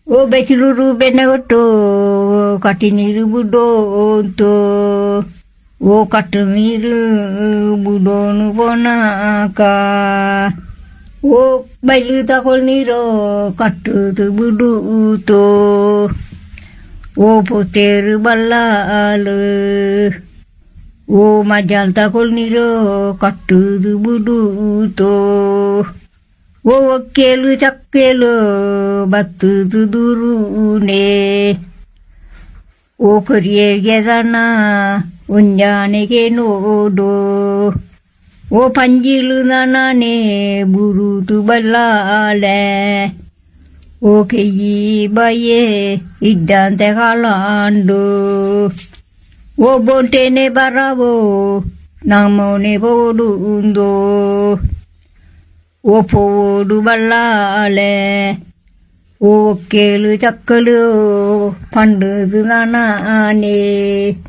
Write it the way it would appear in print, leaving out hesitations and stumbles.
ಓ ಬೆಸಿಲೂರು ಬೆನ್ನಗೊಟ್ಟು ಕಟ್ಟಿ ನೀರು ಬುಡೋಂತು ಓ ಕಟ್ಟು ನೀರು ಬುಡೋನು ಪೋನಾಕ ಓ ಬೈಲು ತಗೊಳ್ ನೀರು ಕಟ್ಟುದು ಬುಡೂತು ಓ ಪೋತೇರು ಬಲ್ಲಾಲು ಓ ಮಜಾಲ್ ತಗೊಳ್ ನೀರು ಕಟ್ಟುದು ಬುಡೂತು ಓ ಒಕ್ಕೇಲು ಚಕ್ಕೇಲು ಬತ್ತುದು ದುರುನೆ ಓ ಕೊರಿಯರ್ಗೆ ದನ ಉಂಜಾನೆಗೆ ನೋಡು ಓ ಪಂಜಿಲು ನನೇ ಬುರುದು ಬಲ್ಲಾಳೆ ಓ ಕೆಯ್ಯಿ ಬಯೇ ಇದ್ದಂತೆ ಕಾಲಾಂಡು ಓ ಬೊಂಟೆನೆ ಬರವೋ ನಮ್ಮನೆ ಬೋಡುಂದೋ ಓ ಪೋಡು ಬಲ್ಲಾಳೆ ಓ ಕೇಳು ಚಕ್ಕಲು ಪಂಡುದು ನಾನೇ